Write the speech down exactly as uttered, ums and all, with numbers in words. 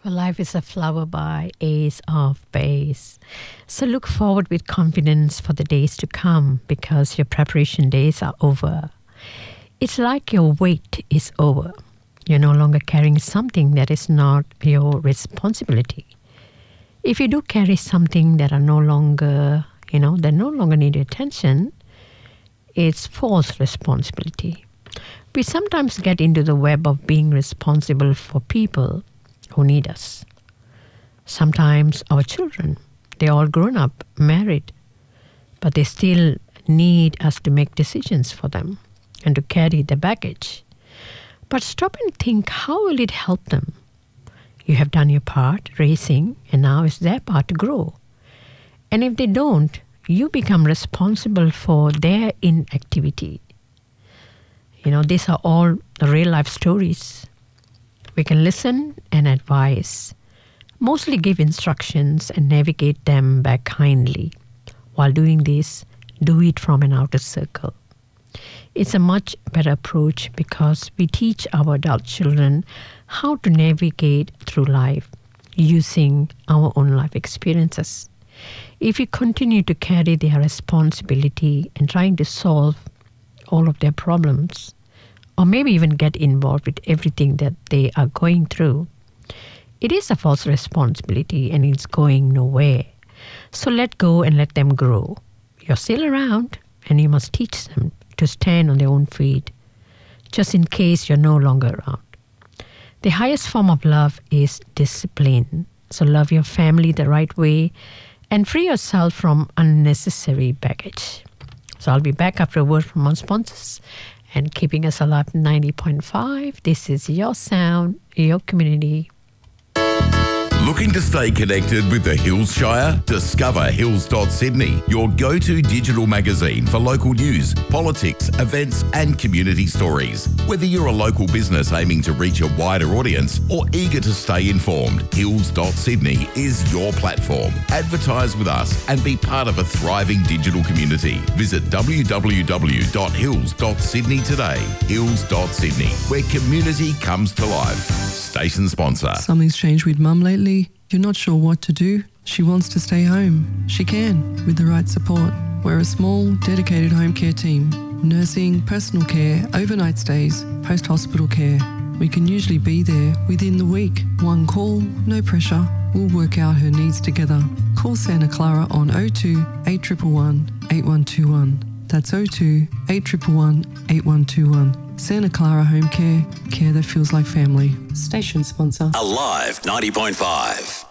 Well, life is a flower by Ace of Base. So look forward with confidence for the days to come because your preparation days are over. It's like your wait is over. You're no longer carrying something that is not your responsibility. If you do carry something that are no longer, you know, that no longer need your attention, it's false responsibility. We sometimes get into the web of being responsible for people who need us. Sometimes our children, they're all grown up, married, but they still need us to make decisions for them and to carry the baggage. But stop and think, how will it help them? You have done your part, raising, and now it's their part to grow. And if they don't, you become responsible for their inactivity. You know, these are all real life stories. We can listen and advise, mostly give instructions and navigate them back kindly. While doing this, do it from an outer circle. It's a much better approach because we teach our adult children how to navigate through life using our own life experiences. If we continue to carry their responsibility and trying to solve all of their problems, or maybe even get involved with everything that they are going through, it is a false responsibility and it's going nowhere. So let go and let them grow. You're still around and you must teach them to stand on their own feet, just in case you're no longer around. The highest form of love is discipline. So love your family the right way and free yourself from unnecessary baggage. So I'll be back after a word from our sponsors. And keeping us alive, ninety point five. This is your sound, your community. Looking to stay connected with the Hills Shire? Discover hills dot sydney, your go-to digital magazine for local news, politics, events and community stories. Whether you're a local business aiming to reach a wider audience or eager to stay informed, hills dot sydney is your platform. Advertise with us and be part of a thriving digital community. Visit w w w dot hills dot sydney today. hills dot sydney, where community comes to life. Station sponsor. Something's changed with Mum lately. You're not sure what to do. She wants to stay home. She can, with the right support. We're a small, dedicated home care team. Nursing, personal care, overnight stays, post-hospital care. We can usually be there within the week. One call, no pressure. We'll work out her needs together. Call Santa Clara on oh two, eight one one, eight one two one. That's oh two, eight one one, eight one two one. Santa Clara Home Care, care that feels like family. Station sponsor. Alive ninety point five.